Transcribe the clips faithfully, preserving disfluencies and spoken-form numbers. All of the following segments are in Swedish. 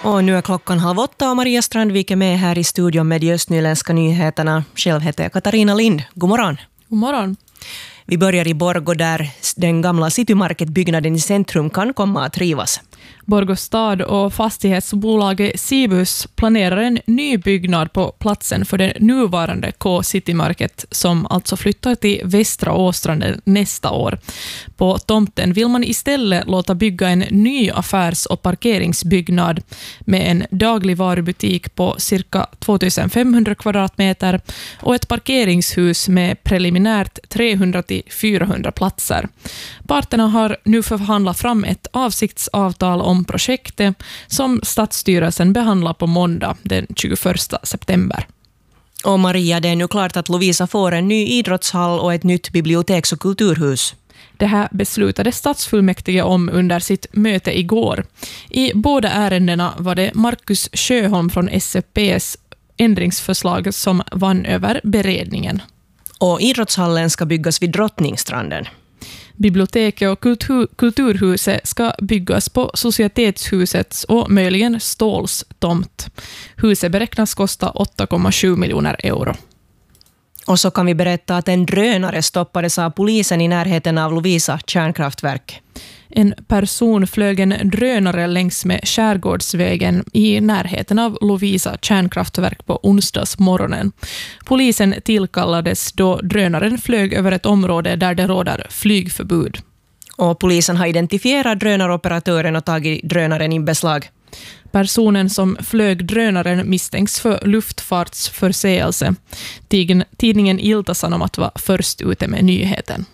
Och nu är klockan halv åtta och Maria Strandvik är med här i studion med de östnyländska nyheterna. Själv heter jag Katarina Lind. God morgon. God morgon. Vi börjar i Borgå där den gamla Citymarket-byggnaden i centrum kan komma att rivas. Borgå stad och fastighetsbolaget Cibus planerar en ny byggnad på platsen för den nuvarande K-Citymarket som alltså flyttar till Västra Åstranden nästa år. På tomten vill man istället låta bygga en ny affärs- och parkeringsbyggnad med en dagligvarubutik på cirka tvåtusenfemhundra kvadratmeter och ett parkeringshus med preliminärt trehundra till fyrahundra platser. Parterna har nu förhandlat fram ett avsiktsavtal om projektet som Stadsstyrelsen behandlar på måndag den tjugoförsta september. Och Maria, det är nu klart att Lovisa får en ny idrottshall och ett nytt biblioteks- och kulturhus. Det här beslutade stadsfullmäktige om under sitt möte igår. I båda ärendena var det Markus Sjöholm från S F P:s ändringsförslag som vann över beredningen. Och idrottshallen ska byggas vid Drottningstranden. Biblioteket och kultur, kulturhuset ska byggas på Societetshusets och möjligen Ståls tomt. Huset beräknas kosta åtta komma sju miljoner euro. Och så kan vi berätta att en drönare stoppades av polisen i närheten av Lovisa kärnkraftverk. En person flög en drönare längs med Skärgårdsvägen i närheten av Lovisa kärnkraftverk på onsdagsmorgonen. Polisen tillkallades då drönaren flög över ett område där det råder flygförbud. Och polisen har identifierat drönaroperatören och tagit drönaren i beslag. Personen som flög drönaren misstänks för luftfartsförseelse. Tidningen Ilta-Sanomat var först ute med nyheten.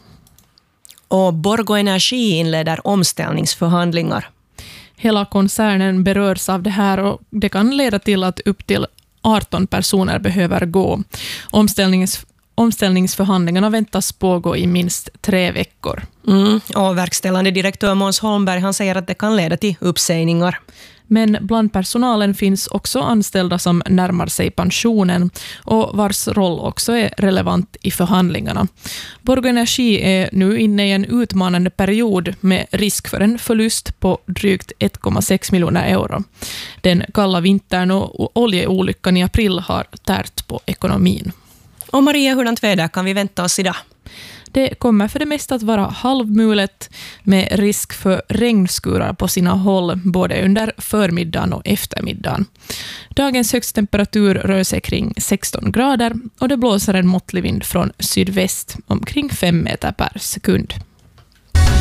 Och Borgå Energi inleder omställningsförhandlingar. Hela koncernen berörs av det här och det kan leda till att upp till arton personer behöver gå. Omställnings, omställningsförhandlingarna väntas pågå i minst tre veckor. Mm, och verkställande direktör Måns Holmberg han säger att det kan leda till uppsägningar. Men bland personalen finns också anställda som närmar sig pensionen och vars roll också är relevant i förhandlingarna. Borgå Energi är nu inne i en utmanande period med risk för en förlust på drygt ett komma sex miljoner euro. Den kalla vintern och oljeolyckan i april har tärt på ekonomin. Och Maria, hurdant väder kan vi vänta oss idag? Det kommer för det mesta att vara halvmulet med risk för regnskurar på sina håll både under förmiddagen och eftermiddagen. Dagens högsttemperatur rör sig kring sexton grader och det blåser en måttlig vind från sydväst omkring fem meter per sekund.